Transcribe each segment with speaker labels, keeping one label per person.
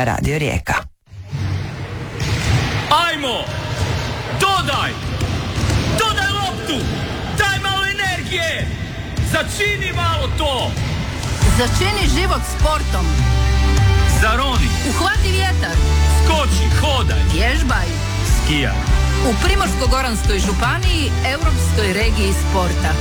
Speaker 1: Radio Rijeka.
Speaker 2: Ajmo! Dodaj loptu! Daj malo energije! Začini malo to!
Speaker 3: Začini život sportom.
Speaker 2: Zaroni!
Speaker 3: Uhvati vjetar.
Speaker 2: Skoči, hodaj!
Speaker 3: Vježbaj.
Speaker 2: Skijaj!
Speaker 3: U Primorsko-goranskoj županiji, Europskoj regiji sporta.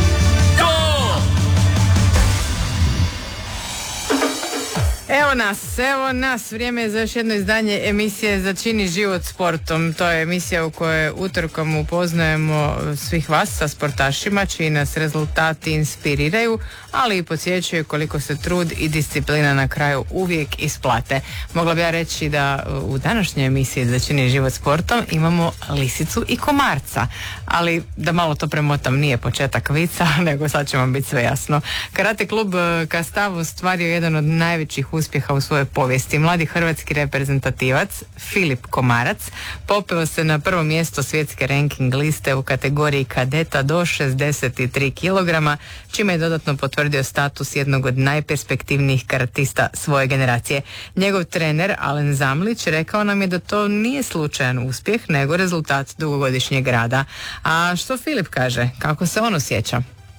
Speaker 4: Evo nas, vrijeme je za još jedno izdanje emisije Začini život sportom. To je emisija u kojoj utorkom upoznajemo svih vas sa sportašima čiji nas rezultati inspiriraju, ali i podsjećaju koliko se trud i disciplina na kraju uvijek isplate. Mogla bi ja reći da u današnjoj emisiji Začini život sportom imamo lisicu i komarca, ali da malo to premotam, nije početak vica, nego sad će vam biti sve jasno. Karate klub Kastav ostvario jedan od najvećih uspjeha u svojoj povijesti. Mladi hrvatski reprezentativac Filip Komarac popeo se na prvo mjesto svjetske ranking liste u kategoriji kadeta do 63 kg, čime je dodatno potvrdio status jednog od najperspektivnijih karatista svoje generacije. Njegov trener Alen Zamlić rekao nam je da to nije slučajan uspjeh, nego rezultat dugogodišnjeg rada. A što Filip kaže? Kako se on osjeća?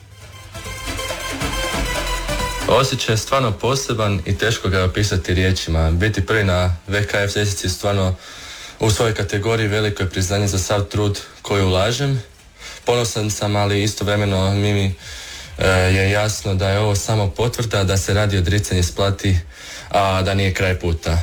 Speaker 5: Osjećaj je stvarno poseban i teško ga opisati riječima. Biti prvi na VKF ljestvici stvarno u svojoj kategoriji veliko je priznanje za sav trud koji ulažem. Ponosan sam, ali istovremeno mi je jasno da je ovo samo potvrda da se radi odricanje isplati, a da nije kraj puta.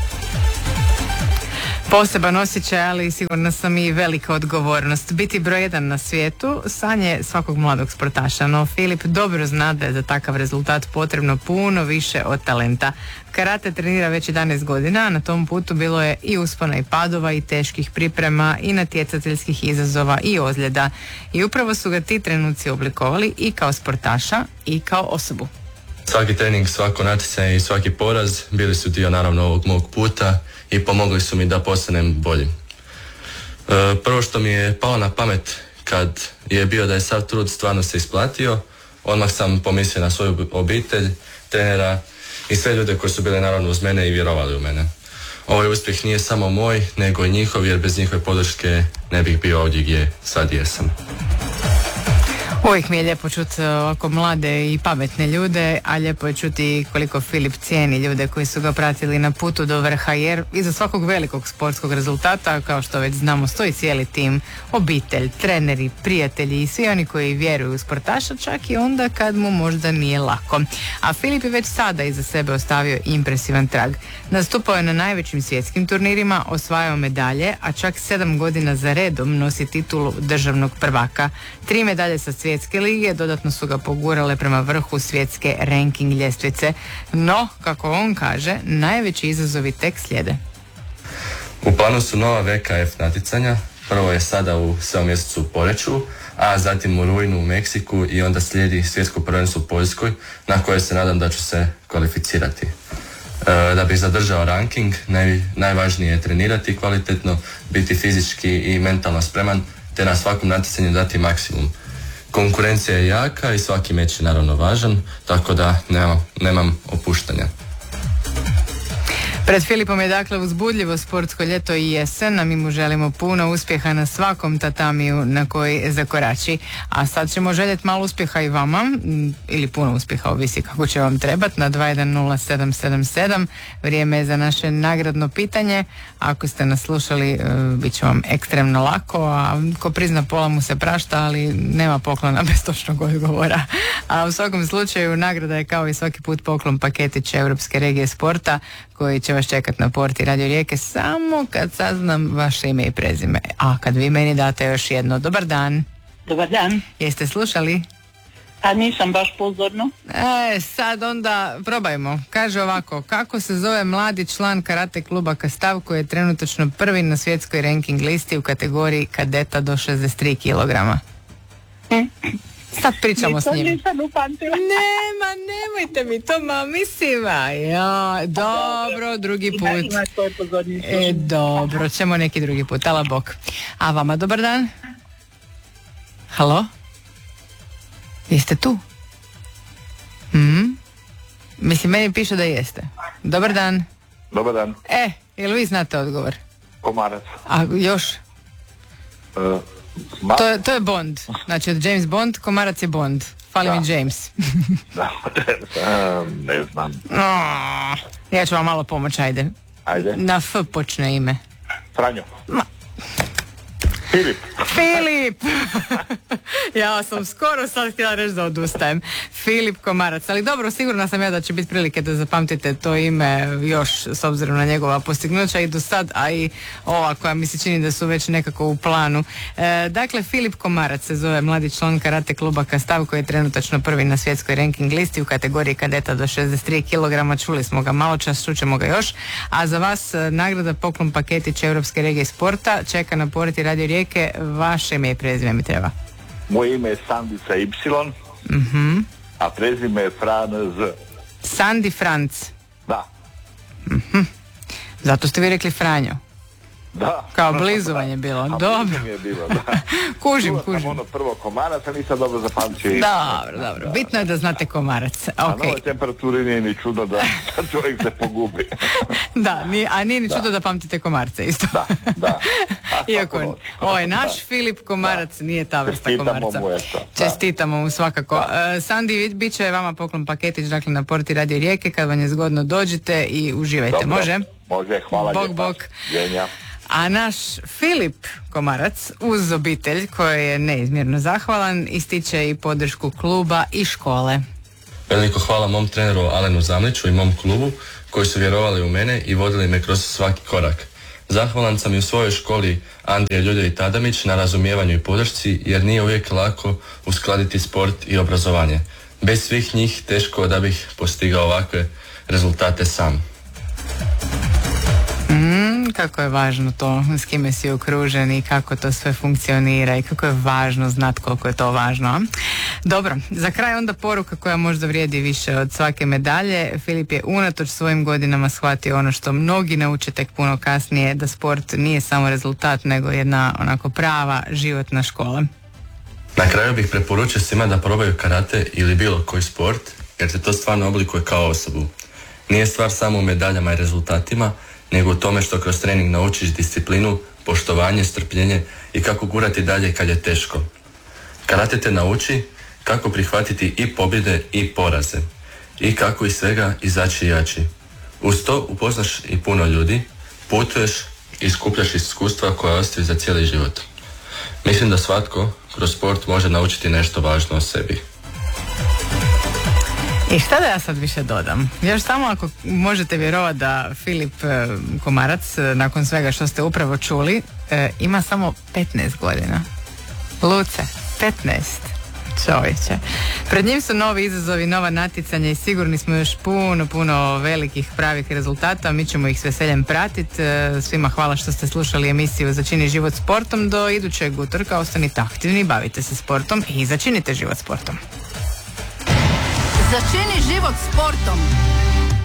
Speaker 4: Poseban osjećaj, ali sigurno sam i velika odgovornost. Biti broj 1 na svijetu sanje svakog mladog sportaša, no Filip dobro zna da je za takav rezultat potrebno puno više od talenta. Karate trenira već 11 godina, a na tom putu bilo je i uspona i padova i teških priprema i natjecateljskih izazova i ozljeda. I upravo su ga ti trenuci oblikovali i kao sportaša i kao osobu.
Speaker 5: Svaki trening, svako natjecanje i svaki poraz bili su dio naravno ovog mog puta i pomogli su mi da postanem bolji. Prvo što mi je palo na pamet kad je bio da je sav trud stvarno se isplatio, odmah sam pomislio na svoju obitelj, trenera i sve ljude koji su bili naravno uz mene i vjerovali u mene. Ovaj uspjeh nije samo moj, nego i njihov, jer bez njihove podrške ne bih bio ovdje gdje sad jesam.
Speaker 4: Uvijek mi je lijepo čuti ovako mlade i pametne ljude, a lijepo je čuti koliko Filip cijeni ljude koji su ga pratili na putu do vrha, jer iza svakog velikog sportskog rezultata, kao što već znamo, stoji cijeli tim, obitelj, treneri, prijatelji i svi oni koji vjeruju u sportaša, čak i onda kad mu možda nije lako. A Filip je već sada iza sebe ostavio impresivan trag. Nastupao je na najvećim svjetskim turnirima, osvajao medalje, a čak 7 godina za redom nosi titulu državnog prvaka. 3 medalje sa svjetske lige dodatno su ga pogurale prema vrhu svjetske ranking ljestvice. No, kako on kaže, najveći izazovi tek slijede.
Speaker 5: U planu su nova VKF natjecanja. Prvo je sada u 7. mjesecu u Poreču, a zatim u rujnu u Meksiku i onda slijedi svjetsko prvenstvo u Poljskoj, na koje se nadam da ću se kvalificirati. Da bih zadržao ranking, najvažnije je trenirati kvalitetno, biti fizički i mentalno spreman, te na svakom natjecanju dati maksimum. Konkurencija je jaka i svaki meč je naravno važan, tako da nemam opuštanja.
Speaker 4: Pred Filipom je dakle uzbudljivo sportsko ljeto i jesen, a mi mu želimo puno uspjeha na svakom tatamiju na koji zakorači. A sad ćemo željeti malo uspjeha i vama, ili puno uspjeha, ovisi kako će vam trebati, na 210777. Vrijeme je za naše nagradno pitanje. Ako ste nas slušali, bit će vam ekstremno lako, a ko prizna pola mu se prašta, ali nema poklona bez točnog odgovora. A u svakom slučaju nagrada je kao i svaki put poklon paketić Europske regije sporta, koji će vas čekati na porti Radio Rijeke samo kad saznam vaše ime i prezime. A kad vi meni date još jedno. Dobar dan.
Speaker 6: Dobar dan.
Speaker 4: Jeste slušali?
Speaker 6: A nisam baš pozorno.
Speaker 4: Sad onda probajmo. Kaže ovako, kako se zove mladi član karate kluba Kastav koji je trenutačno prvi na svjetskoj ranking listi u kategoriji kadeta do 63 kg? Sad pričamo s njim. Nemojte mi to, mislim. Dobro, drugi put. Dobro, ćemo neki drugi put. Ala bok. A vama dobar dan? Halo? Jeste tu? Mislim, meni piše da jeste. Dobar dan.
Speaker 1: Dobar dan.
Speaker 4: Jel vi znate odgovor?
Speaker 1: Komarac.
Speaker 4: A još?
Speaker 1: Ma-
Speaker 4: To je Bond. Znači od James Bond, komarac je Bond. Fali mi James.
Speaker 1: Da, ne znam.
Speaker 4: Ja ću vam malo pomoći, ajde.
Speaker 1: Ajde.
Speaker 4: Na F počne ime.
Speaker 1: Franjo. Filip.
Speaker 4: Filip! Ja sam skoro sad htjela reći da odustajem. Filip Komarac. Ali dobro, sigurna sam ja da će biti prilike da zapamtite to ime još s obzirom na njegova postignuća i do sad, a i ova koja mi se čini da su već nekako u planu. Dakle, Filip Komarac se zove, mladi član karate kluba Kastav koji je trenutačno prvi na svjetskoj ranking listi u kategoriji kadeta do 63 kg. Čuli smo ga malo čas, čućemo ga još. A za vas nagrada poklon paketić Europske regije sporta čeka na porti Radio Rijeke. Vaše ime i prezime mi treba.
Speaker 1: Moje ime je Sandica Y, a prezime je Fran Z.
Speaker 4: Sandi Franc.
Speaker 1: Da.
Speaker 4: Zato ste vi rekli Franjo.
Speaker 1: Da.
Speaker 4: Kao blizu vam je bilo.
Speaker 1: A
Speaker 4: Dobro.
Speaker 1: blizu mi je bilo, da.
Speaker 4: Kužim.
Speaker 1: Sam ono prvo Komarac, a nisam dobro zapamtio.
Speaker 4: Dobro. Bitno je da znate Komarac.
Speaker 1: A na
Speaker 4: Ok.
Speaker 1: ovoj temperaturi nije ni čudo da čovjek se pogubi.
Speaker 4: Da, a nije ni čudo da pamtite komarce isto.
Speaker 1: Da.
Speaker 4: Iako ovaj naš Filip Komarac nije ta vrsta
Speaker 1: Čestitamo
Speaker 4: komarca.
Speaker 1: mu, eto.
Speaker 4: Čestitamo mu svakako. Sandi, bit će vama poklon paketić, dakle na porti Radio Rijeke, kad vam je zgodno dođite i uživajte.
Speaker 1: Dobro.
Speaker 4: Može?
Speaker 1: Može, hvala
Speaker 4: Bog,
Speaker 1: lijepa.
Speaker 4: bog.
Speaker 1: Ljenja.
Speaker 4: A naš Filip Komarac uz obitelj koji je neizmjerno zahvalan ističe i podršku kluba i škole.
Speaker 5: Veliko hvala mom treneru Alenu Zamliću i mom klubu koji su vjerovali u mene i vodili me kroz svaki korak. Zahvalan sam i u svojoj školi Andrija Ljuljević Adamić na razumijevanju i podršci jer nije uvijek lako uskladiti sport i obrazovanje. Bez svih njih teško da bih postigao ovakve rezultate sam.
Speaker 4: Kako je važno to s kime si okružen i kako to sve funkcionira i kako je važno znat koliko je to važno. A? Dobro, za kraj onda poruka koja možda vrijedi više od svake medalje. Filip je unatoč svojim godinama shvatio ono što mnogi nauče tek puno kasnije, da sport nije samo rezultat nego jedna onako prava životna škola.
Speaker 5: Na kraju bih preporučio svima da probaju karate ili bilo koji sport jer te to stvarno oblikuje kao osobu. Nije stvar samo u medaljama i rezultatima, nego u tome što kroz trening naučiš disciplinu, poštovanje, strpljenje i kako gurati dalje kad je teško. Karate te nauči kako prihvatiti i pobjede i poraze i kako iz svega izaći jači. Uz to upoznaš i puno ljudi, putuješ i skupljaš iskustva koja ostaju za cijeli život. Mislim da svatko kroz sport može naučiti nešto važno o sebi.
Speaker 4: I šta da ja sad više dodam? Još samo ako možete vjerovati da Filip Komarac, nakon svega što ste upravo čuli, ima samo 15 godina. Luce, 15. Čovječe. Pred njim su novi izazovi, nova natjecanja i sigurni smo još puno velikih pravih rezultata. Mi ćemo ih s veseljem pratiti. Svima hvala što ste slušali emisiju Začini život sportom. Do idućeg utorka ostanite aktivni, bavite se sportom i začinite život sportom.
Speaker 3: Začini život sportom.